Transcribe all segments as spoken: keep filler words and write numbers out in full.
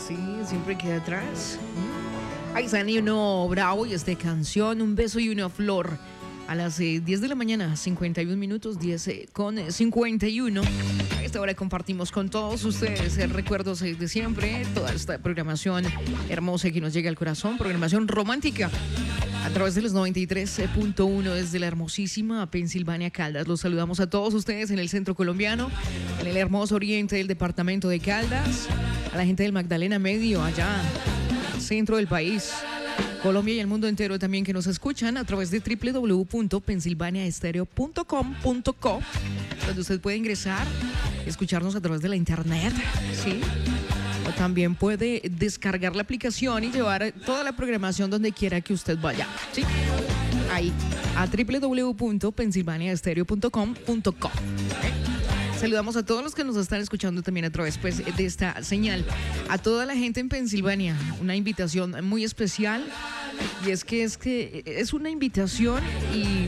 Sí, siempre queda atrás. Ahí está Nino Bravo y esta canción, Un beso y una flor. A las eh, diez de la mañana, cincuenta y uno minutos, diez eh, con cincuenta y uno. A esta hora compartimos con todos ustedes eh, recuerdos eh, de siempre, toda esta programación hermosa que nos llega al corazón, programación romántica. A través de los noventa y tres punto uno desde la hermosísima Pensilvania, Caldas. Los saludamos a todos ustedes en el centro colombiano, en el hermoso oriente del departamento de Caldas, a la gente del Magdalena Medio, allá, centro del país, Colombia y el mundo entero también que nos escuchan a través de doble u doble u doble u punto pensilvania estéreo punto com punto co, donde usted puede ingresar, escucharnos a través de la internet, ¿sí? O también puede descargar la aplicación y llevar toda la programación donde quiera que usted vaya, ¿sí? Ahí, a doble u doble u doble u punto pensilvania estéreo punto com punto co. Saludamos a todos los que nos están escuchando también a través pues, de esta señal. A toda la gente en Pensilvania, una invitación muy especial. Y es que es, que es una invitación y,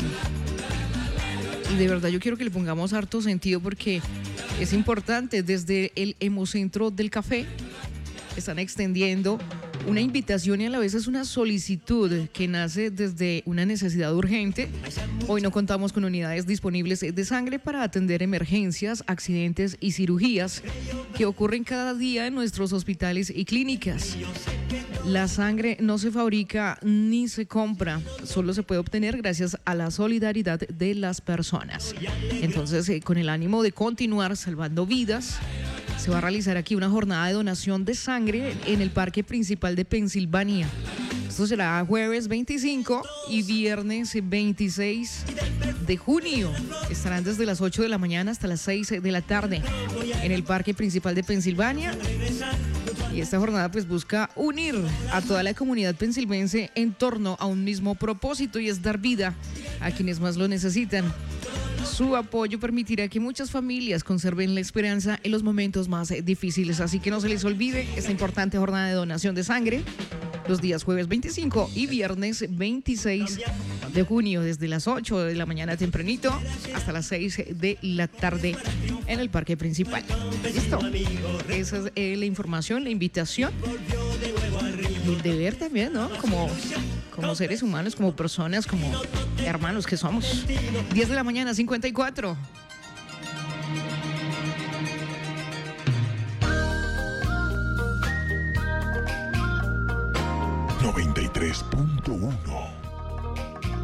y de verdad yo quiero que le pongamos harto sentido porque es importante. Desde el Hemocentro del Café están extendiendo una invitación y a la vez es una solicitud que nace desde una necesidad urgente. Hoy no contamos con unidades disponibles de sangre para atender emergencias, accidentes y cirugías que ocurren cada día en nuestros hospitales y clínicas. La sangre no se fabrica ni se compra, solo se puede obtener gracias a la solidaridad de las personas. Entonces, eh, con el ánimo de continuar salvando vidas, se va a realizar aquí una jornada de donación de sangre en el Parque Principal de Pensilvania. Esto será jueves veinticinco y viernes veintiséis de junio. Estarán desde las ocho de la mañana hasta las seis de la tarde en el Parque Principal de Pensilvania. Y esta jornada pues busca unir a toda la comunidad pensilvense en torno a un mismo propósito y es dar vida a quienes más lo necesitan. Su apoyo permitirá que muchas familias conserven la esperanza en los momentos más difíciles. Así que no se les olvide esta importante jornada de donación de sangre los días jueves veinticinco y viernes veintiséis de junio, desde las ocho de la mañana tempranito hasta las seis de la tarde en el Parque Principal. ¿Listo? Esa es eh, la información, la invitación y el deber también, ¿no? Como, como seres humanos, como personas, como hermanos que somos. diez de la mañana, cincuenta y cuatro. noventa y tres punto uno